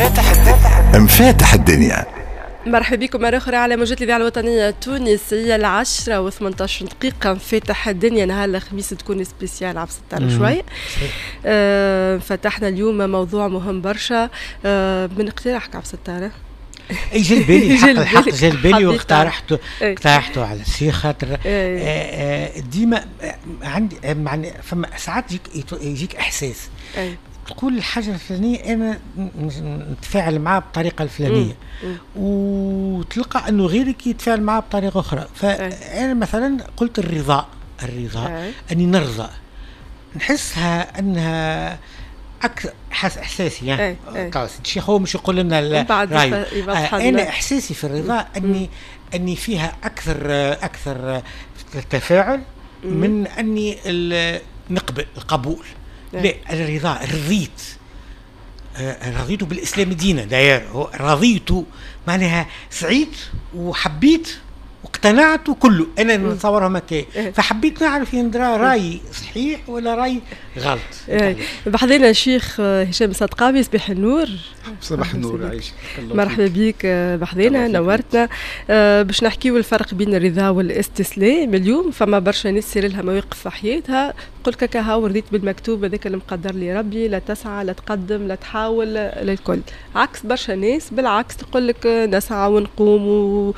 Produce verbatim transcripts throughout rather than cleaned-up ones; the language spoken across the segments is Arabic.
مفاتح الدنيا. مرحبا بكم مرة أخرى على موجات الإذاعة الوطنية التونسية العشرة وثمانية دقيقة. مفاتح الدنيا نهار الخميس تكون سبيسيال عبد الستار شوي. آه فتحنا اليوم موضوع مهم برشا. آه من اقتراحك عبد الستار؟ اي جا بالي الحق الحق جا بالي واقترحته اقترحته على سي خاطر ديما عندي يعني فما ساعات يجيك يجيك احساس تقول الحاجه الفلانيه انا نتفاعل معها بطريقه الفلانيه وتلقى انه غيرك يتفاعل معها بطريقه اخرى. فانا مثلا قلت الرضا الرضا اني نرضى نحسها انها اكثر حس احساسي يعني خلاص الشيخ هو مش يقول لنا راي آه انا احساسي في الرضا اني اني فيها اكثر اكثر تفاعل من اني نقبل القبول. لا الرضا رضيت آه رضيت بالاسلام دينا داير رضيت معناها سعيت وحبيت واقتنعت كله انا نتصورها مكان فحبيت نعرف يندرى رايي صحيح ولا راي غلط. بحضرنا الشيخ هشام صدقاوي صباح النور. صباح النور عايشك مرحبا بك بحضرنا نورتنا. آه باش نحكيو الفرق بين الرضا والاستسلام. اليوم فما برشا ناس يصير لها مواقف في حياتها تقول لك هاو رضيت بالمكتوب هذاك اللي مقدر لي ربي لا تسعى لا تقدم لا تحاول للكل. عكس برشا ناس بالعكس تقول لك نسعى ونقوم و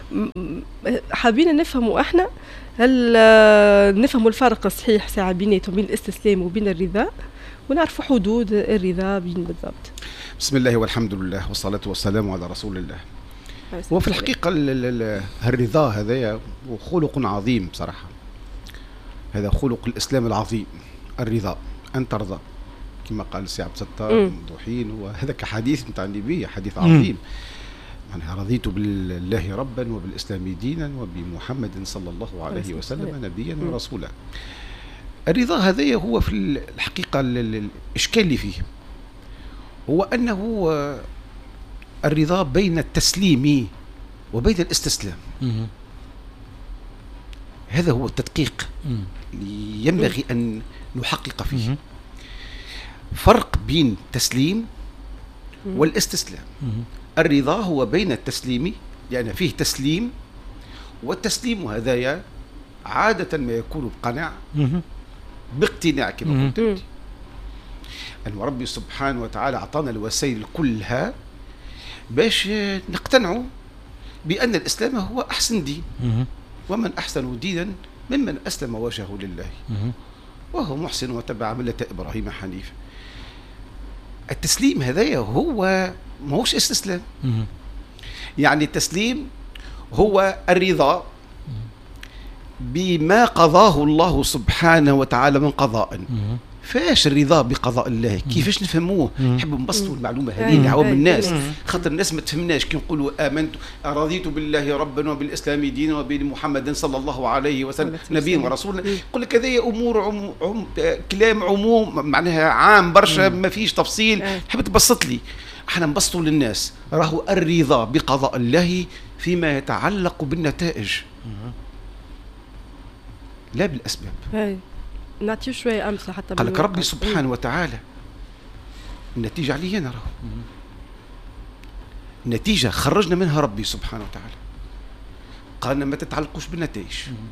حابين نفهموا احنا هل نفهموا الفرق الصحيح ساعة بيناتهم بين الاستسلام وبين الرضا ونعرفوا حدود الرضا بين بالضبط. بسم الله والحمد لله والصلاة والسلام على رسول الله. وفي الحقيقة الرضا هذا خلق عظيم بصراحة. هذا خلق الإسلام العظيم الرضا أن ترضى كما قال السي عبد الستار موضوحين وهذا كحديث نتاع النبي حديث عظيم. أنا رضيت بالله ربا وبالإسلام دينا وبمحمد صلى الله عليه وسلم نبيا ورسولا. الرضا هذا هو في الحقيقة الإشكال اللي فيه هو أنه الرضا بين التسليم وبين الاستسلام. هذا هو التدقيق اللي ينبغي أن نحقق فيه. فرق بين التسليم والاستسلام. الرضا هو بين التسليم لأن فيه تسليم والتسليم هذايا عادة ما يكون بقناع باقتناع كما قلت أنت. أن ربي سبحانه وتعالى أعطانا الوسائل كلها باش نقتنعوا بأن الإسلام هو أحسن دين ومن أحسن دينا ممن أسلم وجهه لله وهو محسن وتبع ملة إبراهيم حنيفا. التسليم هذايا هو ما هوش استسلام. يعني التسليم هو الرضا بما قضاه الله سبحانه وتعالى من قضاء. فاش الرضا بقضاء الله كيفاش نفهموه؟ نحب نبسطوا المعلومه هذه لعوام الناس خاطر الناس ما تفهمناش كي نقولوا امنت رضيت بالله ربا وبالاسلام دينا وبمحمد صلى الله عليه وسلم نبيا ورسولا. يقول لك هذه امور عم عم كلام عموم معناها عام برشا ما فيش تفصيل. حب تبسط لي احنا نبسطوا للناس راهو الرضا بقضاء الله فيما يتعلق بالنتائج لا بالاسباب. هاي نعطيو شويه امثله حتى قال لك ربي سبحانه وتعالى النتيجه علي انا راهو النتيجه خرجنا منها ربي سبحانه وتعالى قالنا ما تتعلقوش بالنتائج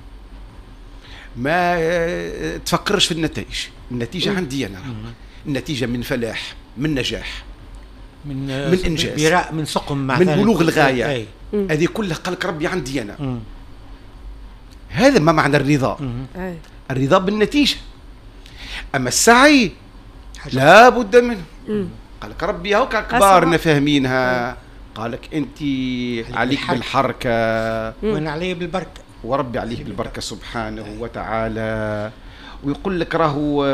ما تفكرش في النتائج. النتيجه عندي انا راهو النتيجه من فلاح من نجاح من من انجاز من سقم من بلوغ الغايه هذه كلها قال لك ربي عندي انا. مم. هذا ما معنى الرضا. مم. الرضا بالنتيجه. اما السعي لا بد منه. قال لك ربي هاو كبارنا فاهمينها. قال لك انت عليك بالحركة. بالحركه وانا علي بالبركه وربي عليك بالبركه سبحانه وتعالى. ويقول لك راهو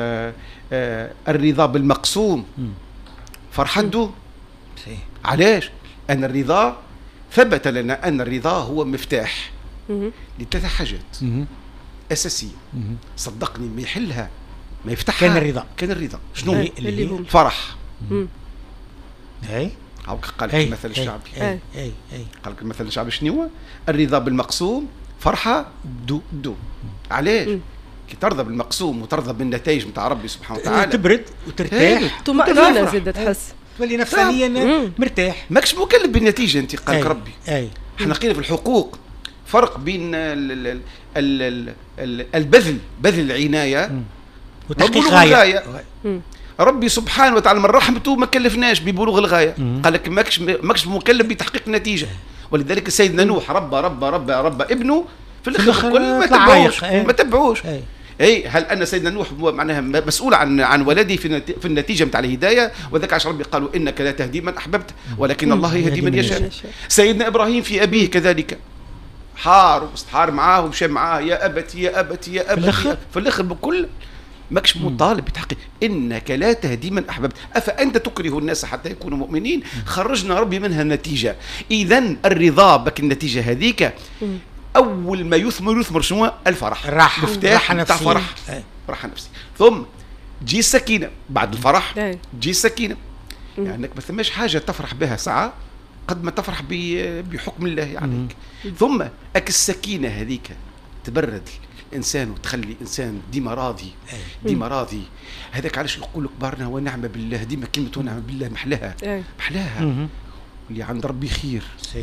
الرضا بالمقسوم فرحدو. علاش؟ أن الرضا ثبت لنا أن الرضا هو مفتاح لثلاث حاجات أساسية. صدقني ما يحلها ما يفتحها كان الرضا. كان الرضا شنو اللي, اللي هو فرح. اي هاوك قال لك المثل الشعبي. اي اي قال لك المثل الشعبي شنو؟ الرضا بالمقسوم فرحة دو دو. علاش؟ كي ترضى بالمقسوم وترضى بالنتائج نتاع ربي سبحانه وتعالى تبرد وترتاح طمأنينة زاد تحس تولي نفسانيا مرتاح، ماكش مكلف بالنتيجه. انت قال لك ربي اي احنا قيل في الحقوق فرق بين ال ال ال ال البذل بذل العنايه وتحقيق الغايه. ربي سبحانه وتعالى من رحمته ما كلفناش ببلوغ الغايه، قال لك ماكش ماكش مكلف بتحقيق النتيجه. ولذلك سيدنا نوح ربى ربى ربى ربى ابنه في الاخر كل ما تبعوش ما تبعوش اي. هل ان سيدنا نوح معناها مسؤول عن عن ولده في في النتيجه نتاع الهدايه؟ وذاك عشان ربي قالوا انك لا تهدي من احببت ولكن الله يهدي من يشاء. سيدنا ابراهيم في ابيه كذلك حار واستحار معاه ومشى معاه يا ابتي يا ابتي يا ابتي في الاخر بكل ماكش مطالب بتحقيق انك لا تهدي من احببت افانت تكره الناس حتى يكونوا مؤمنين. خرجنا ربي منها النتيجه. اذا الرضا بك النتيجه هذيك اول ما يثمر يثمر شنو؟ الفرح، الراحه، مفتاح نتاع فرح، راحه نفسي. ثم تجي السكينه بعد الفرح، تجي السكينه يعني انك ما ثماش حاجه تفرح بها ساعه قد ما تفرح بحكم الله عليك يعني. ثم اك السكينه هذيك تبرد الانسان وتخلي الانسان ديما راضي ديما راضي. هذاك علاش يقول كبارنا ونعم بالله، ديما كلمه ونعم بالله محلاها محلاها اللي عند ربي خير.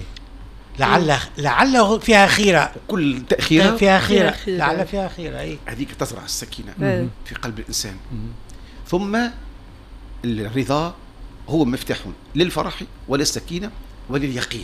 لعل لعل فيها خيره، كل تاخيره فيها خيره، لعل فيها خيره. اي هذيك تزرع السكينه في قلب الانسان. ثم الرضا هو مفتاح للفرح وللسكينه ولليقين،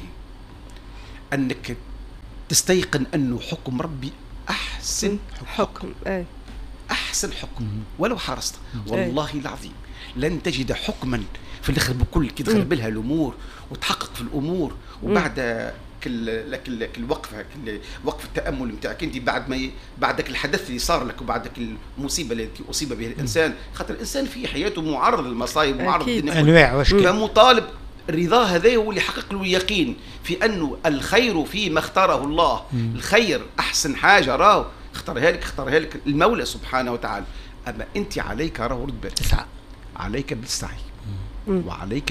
انك تستيقن انه حكم ربي احسن حكم, حكم. احسن حكم ولو حرصت. والله العظيم لن تجد حكما في الاخر بكل كي تغلب لها الامور وتحقق في الامور. وبعد كل لك الوقفه وقف التامل نتاعك انت بعد ما بعدك الحدث اللي صار لك وبعدك المصيبه التي اصيب بها الانسان، خاطر الانسان في حياته معرض للمصايب معرض انواع واشكال، فمطالب الرضا هذا هو اللي يحقق له اليقين في انه الخير فيما اختاره الله. مم. الخير احسن حاجه راه اختارها لك اختارها لك المولى سبحانه وتعالى. اما انت عليك راه رد بالك تسعى، عليك بالسعي وعليك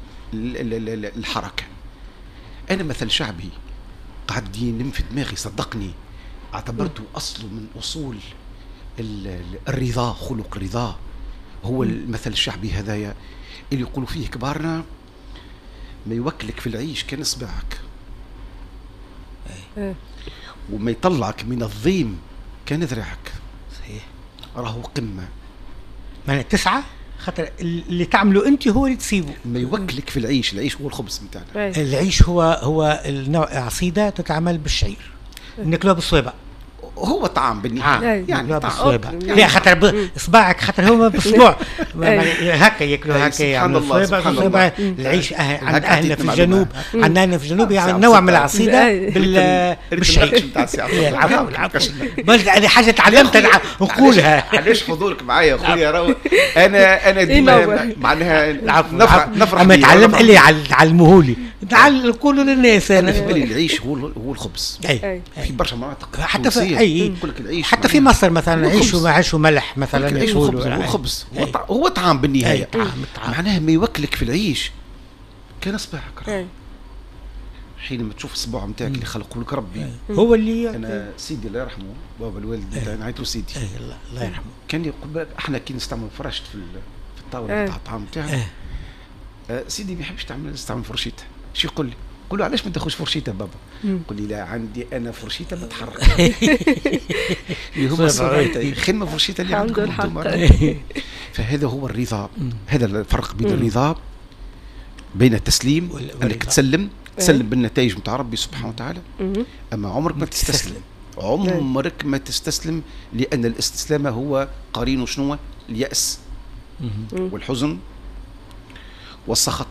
بالحركه. انا مثل شعبي قعد ينم في دماغي صدقني، اعتبرته اصله من اصول الرضا، خلق الرضا هو المثل الشعبي هذايا اللي يقولوا فيه كبارنا ما يوكلك في العيش كان اصبعك وما يطلعك من الضيم كان ذراعك. صحيح، راهو قمه معناها تسعه خاطر اللي تعمله انت هو اللي تسيبه. ما يوكلك في العيش، العيش هو الخبز نتاعنا. العيش هو هو النوع عصيده تتعمل بالشعير ناكلوها بالصويبه، هو طعام بالنهايه يعني بالصويبه. لا خاطر اصبعك خاطر هو بالصباع هكا ياكلوا هكا يعني الصويبه. العيش عند اهلنا في الجنوب، عندنا هنا في الجنوب يعني نوع من العصيده بالشعير. العفو العفو، هذه حاجه تعلمتها نقولها. علاش حضورك معايا اخويا راهو انا انا ديما معناها نفرح نفرح اما تعلم اللي علموهولي نقولوا للناس. انا في بالي العيش هو هو الخبز في برشا مناطق حتى في اي حتى في مصر مثلا عيش وعيش وملح مثلا يقولوا هو خبز هو طعام بالنهايه. معناها ما يوكلك في العيش كان اصبعك حينما تشوف الصباع نتاعك اللي خلقه لك ربي هو اللي انا سيدي الله يرحمه بابا الوالد نتاعي عيطوا سيدي الله يرحمه كان يقول احنا كي نستعمل فرشت في في الطاوله نتاع الطعام نتاعنا سيدي ما يحبش تعمل نستعمل فرشيته. شو يقول لي؟ قول له علاش ما تاخذش فرشيته بابا؟ قل لي لا عندي انا فرشيته بتحرك اللي هما الصغيرين خدمه فرشيته اللي عندكم انتم. فهذا هو الرضا، هذا الفرق بين الرضا بين التسليم انك تسلم تسلم بالنتائج نتاع ربي سبحانه وتعالى، اما عمرك ما تستسلم، عمرك ما تستسلم، لان الاستسلام هو قرين شنو؟ اليأس والحزن والسخط.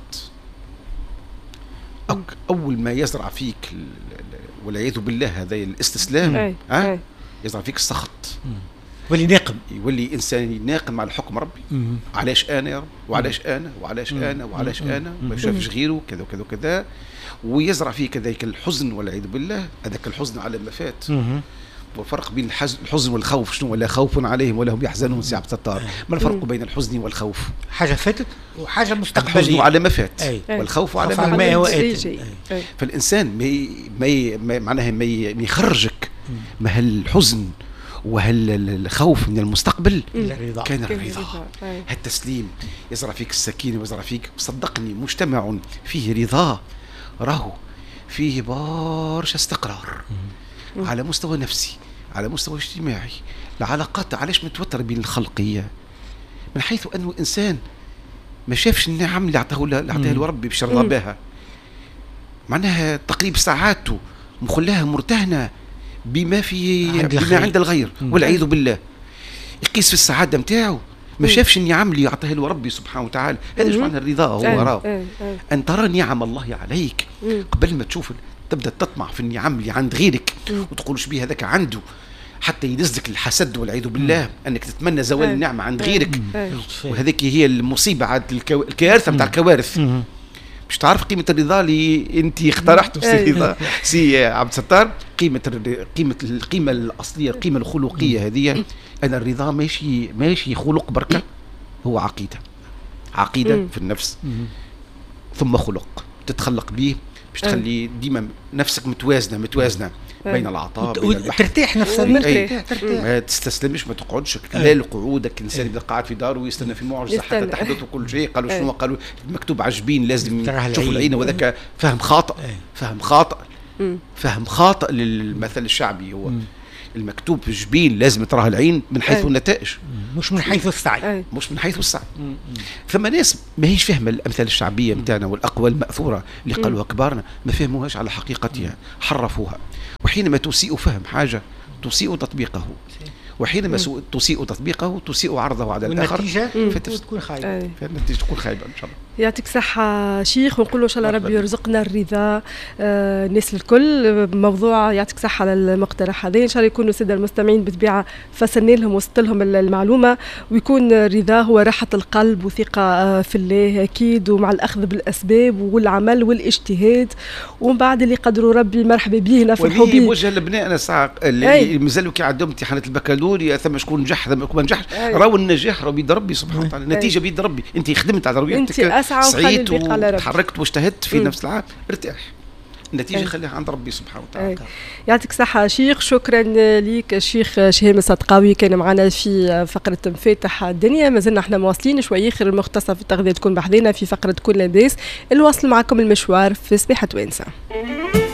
أول ما يزرع فيك والعياذ بالله هذا الاستسلام أه؟ يزرع فيك السخط، يولي ناقم، يولي إنسان ناقم على حكم ربي. مم. علاش أنا يا رب، وعلاش أنا وعلاش مم. أنا وعلاش مم. أنا ما شافش غيره كذا وكذا وكذا، ويزرع فيك ذلك الحزن والعياذ بالله. هذاك الحزن على ما فات. والفرق بين الحزن والخوف شنو؟ ولا خوف عليهم ولا هم يحزنون ساعة الطار. ما الفرق بين الحزن والخوف؟ حاجة فاتت وحاجة مستقبلية. الحزن على ما فات أي. والخوف على ما, ما هو آتي. فالإنسان ما ما معناها ما يخرجك ما الحزن وهل الخوف من المستقبل الرضا. كان الرضا. هالتسليم يزرع فيك السكينة ويزرع فيك. صدقني مجتمع فيه رضا راهو فيه برشا استقرار على مستوى نفسي، على مستوى اجتماعي، العلاقات علاش متوترة بين الخلقية، من حيث أنه إنسان ما شافش النعم اللي عطاه اللي عطاها له ربي باش يرضى بها، معناها تقريب ساعاته مخلاها مرتهنة بما في عند بما عند الغير والعياذ بالله. يقيس في السعادة متاعه ما شافش النعم اللي يعطيها له ربي سبحانه وتعالى. هذا ايش معنى الرضا؟ هو راه أن ترى نعم الله عليك قبل ما تشوف تبدأ تطمع في النعم اللي عند غيرك وتقول ايش بيه هذاك عنده، حتى يدزك الحسد والعياذ بالله انك تتمنى زوال النعمة عند غيرك. وهذيك هي المصيبة عاد الكارثة نتاع الكوارث. مش تعرف قيمة الرضا اللي انت اقترحته سي رضا سي عبد الستار. قيمة قيمة القيمة الأصلية، القيمة الخلقية هذه، أن الرضا ماشي ماشي خلق بركة، هو عقيدة، عقيدة في النفس ثم خلق تتخلق به باش تخلي ديما نفسك متوازنة متوازنة بين العطاء بين البحث. ترتاح نفسك، ما تستسلمش، ما تقعدش لا لقعودك. الانسان يبدا قاعد في داره ويستنى في معجزه حتى تحدث وكل شيء. قالوا شنو قالوا؟ مكتوب عجبين لازم تشوف العين، وذاك فهم خاطئ، فهم خاطئ فهم خاطئ للمثل الشعبي. هو المكتوب في الجبين لازم تراه العين من حيث النتائج، مش من حيث السعي، مش من حيث السعي. ثم ناس ما هيش فاهمه الامثال الشعبيه نتاعنا والاقوال الماثوره اللي قالوها كبارنا، ما فهموهاش على حقيقتها، حرفوها. وحينما تسيء فهم حاجه تسيء تطبيقه، وحينما تسيء تطبيقه تسيء عرضه على الآخر، والنتيجة تكون خايبة. فالنتيجة تكون خايبة إن شاء الله. يعطيك صحة شيخ، ونقول إن شاء الله ربي يرزقنا الرضا آه الناس الكل. موضوع يعطيك صحة على المقترح هذا، إن شاء الله يكونوا السادة المستمعين بالطبيعة فسرنا لهم وصلت لهم المعلومة، ويكون الرضا هو راحة القلب وثقة في الله أكيد، ومع الأخذ بالأسباب والعمل والاجتهاد، ومن بعد اللي قدروا ربي مرحبا به نفرحوا به. وجه لبنائنا ساعة اللي مازالوا كي عندهم امتحانات البكالوريا، ثم شكون نجح ثم ما نجحش، راهو النجاح راهو بيد ربي سبحانه وتعالى، النتيجة بيد ربي. أنت خدمت على رؤيتك، سعيت وتحركت واجتهدت في نفس العام، ارتاح، النتيجة خليها عند ربي سبحانه وتعالى. يعطيك صحة شيخ، شكرا ليك الشيخ شهيم الصدقاوي، كان معنا في فقرة مفاتح الدنيا. ما زلنا احنا مواصلين شوي آخر المختصة في التغذية، تكون بحذنا في فقرة كل لاباس. الوصل معكم المشوار في صباحة وانسة.